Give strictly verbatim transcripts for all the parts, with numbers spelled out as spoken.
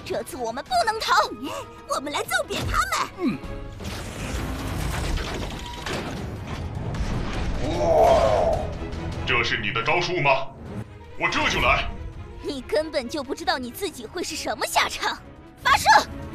这次我们不能逃，我们来揍扁他们！嗯。 这是你的招数吗？我这就来。 你根本就不知道你自己会是什么下场。发射！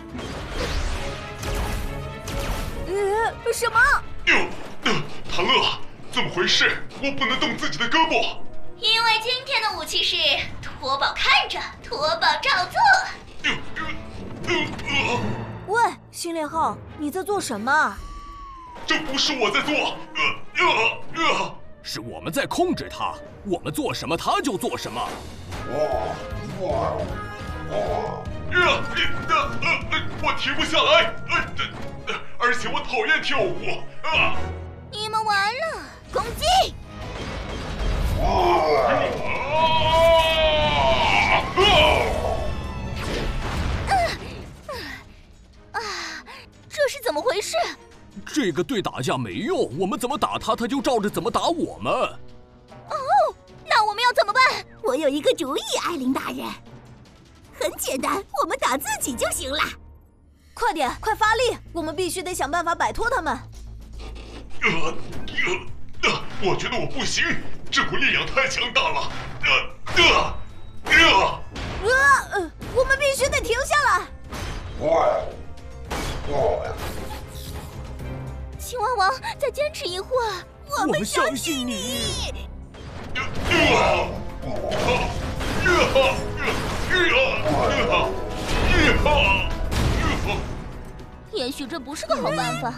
呃，什么？ 哟，呃，谭乐，怎么回事？我不能动自己的胳膊。 因为今天的武器是托宝看着，托宝照做。 呃呃呃、 喂，星链号，你在做什么？ 这不是我在做，呃呃呃， 是我们在控制它，我们做什么它就做什么。 哇哇哇！呃呃呃，我停不下来，呃，而且我讨厌跳舞啊！ 你们完了，攻击！ 啊啊！这是怎么回事？ 这个对打架没用，我们怎么打他，他就照着怎么打我们。 哦，那我们要怎么办？我有一个主意，艾琳大人。很简单，我们打自己就行了。 快点，快发力！我们必须得想办法摆脱他们。 呃呃呃，我觉得我不行，这股力量太强大了。呃呃呃呃，我们必须得停下来。 青蛙王，再坚持一会儿，我们相信你。 呃呃呃也许这不是个好办法。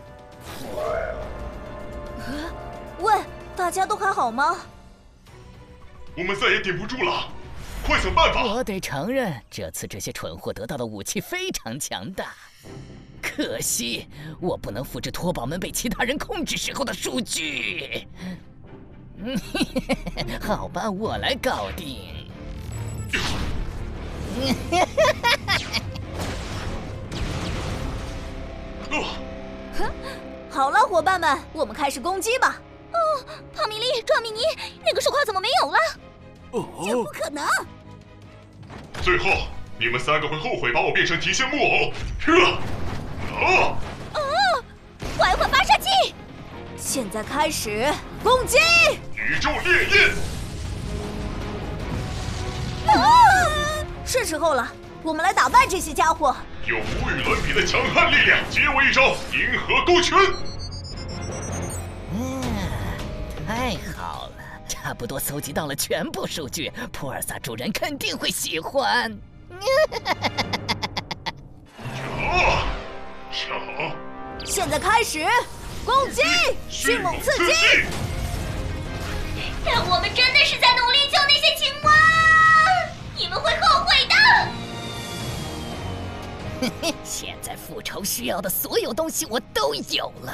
喂，大家都还好吗？ 我们再也顶不住了，快想办法！ 我得承认，这次这些蠢货得到的武器非常强大，可惜我不能复制托宝们被其他人控制时候的数据。好吧，我来搞定。 好了，伙伴们，我们开始攻击吧！ 哦，汤米利、壮米尼，那个手铐怎么没有了？ 哦， 这不可能！ 最后，你们三个会后悔把我变成提线木偶。啊！ 哦，坏坏发射器！ 现在开始攻击！ 宇宙烈焰！ 啊！是时候了，我们来打败这些家伙。 用无与伦比的强悍力量，接我一招银河勾拳！ 嗯，太好了，差不多搜集到了全部数据，普尔萨主人肯定会喜欢。 瞧，瞧！ 现在开始攻击，迅猛刺激！ 但我们真的是在努力救那些青蛙，你们会后悔的。 现在复仇需要的所有东西我都有了。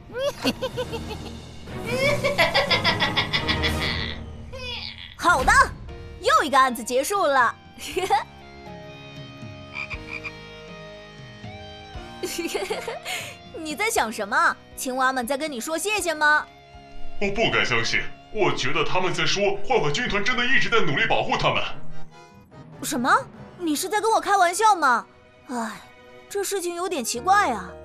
好的，又一个案子结束了。你在想什么？青蛙们在跟你说谢谢吗？ 我不敢相信，我觉得他们在说坏坏军团真的一直在努力保护他们。 什么？你是在跟我开玩笑吗？唉，这事情有点奇怪啊。